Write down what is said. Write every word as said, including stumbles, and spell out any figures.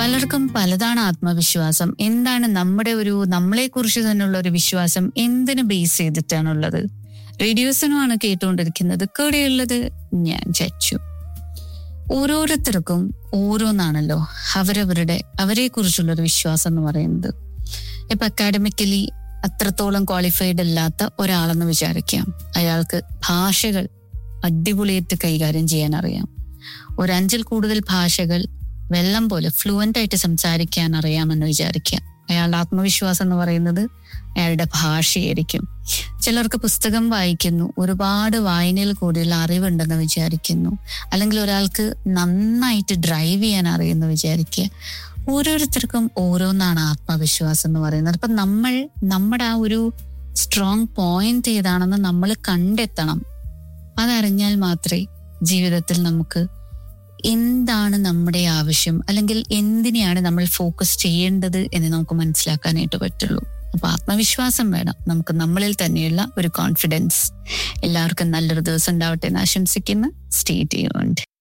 പലർക്കും പലതാണ് ആത്മവിശ്വാസം. എന്താണ് നമ്മുടെ ഒരു നമ്മളെ കുറിച്ച് തന്നെയുള്ള ഒരു വിശ്വാസം എന്തിനു ബേസ് ചെയ്തിട്ടാണുള്ളത്? റേഡിയോസിനുമാണ് കേട്ടുകൊണ്ടിരിക്കുന്നത്. കൂടെയുള്ളത് ഞാൻ ചച്ചു. ഓരോരുത്തർക്കും ഓരോന്നാണല്ലോ അവരവരുടെ അവരെ കുറിച്ചുള്ളൊരു വിശ്വാസം എന്ന് പറയുന്നത്. ഇപ്പൊ അക്കാഡമിക്കലി അത്രത്തോളം ക്വാളിഫൈഡ് അല്ലാത്ത ഒരാളെന്ന് വിചാരിക്കാം. അയാൾക്ക് ഭാഷകൾ അടിപൊളിയായിട്ട് കൈകാര്യം ചെയ്യാൻ അറിയാം. ഒരു അഞ്ചിൽ കൂടുതൽ ഭാഷകൾ വെള്ളം പോലെ ഫ്ലുവൻ്റ് ആയിട്ട് സംസാരിക്കാൻ അറിയാമെന്ന് വിചാരിക്കാം. അയാളുടെ ആത്മവിശ്വാസം എന്ന് പറയുന്നത് അയാളുടെ ഭാഷയായിരിക്കും. ചിലർക്ക് പുസ്തകം വായിക്കുന്നു, ഒരുപാട് വായനയിൽ കൂടിയുള്ള അറിവുണ്ടെന്ന് വിചാരിക്കുന്നു. അല്ലെങ്കിൽ ഒരാൾക്ക് നന്നായിട്ട് ഡ്രൈവ് ചെയ്യാൻ അറിയുമെന്ന് വിചാരിക്കുക. ഓരോരുത്തർക്കും ഓരോന്നാണ് ആത്മവിശ്വാസം എന്ന് പറയുന്നത്. അപ്പൊ നമ്മൾ നമ്മുടെ ആ ഒരു സ്ട്രോങ് പോയിന്റ് ഏതാണെന്ന് നമ്മൾ കണ്ടെത്തണം. അതറിഞ്ഞാൽ മാത്രമേ ജീവിതത്തിൽ നമുക്ക് എന്താണ് നമ്മുടെ ആവശ്യം, അല്ലെങ്കിൽ എന്തിനെയാണ് നമ്മൾ ഫോക്കസ് ചെയ്യേണ്ടത് എന്ന് നമുക്ക് മനസ്സിലാക്കാനായിട്ട് പറ്റുള്ളൂ. അപ്പൊ ആത്മവിശ്വാസം വേണം നമുക്ക്, നമ്മളിൽ തന്നെയുള്ള ഒരു കോൺഫിഡൻസ്. എല്ലാവർക്കും നല്ലൊരു ദിവസം ഉണ്ടാവട്ടെ എന്ന് ആശംസിക്കുന്നു. Stay tuned.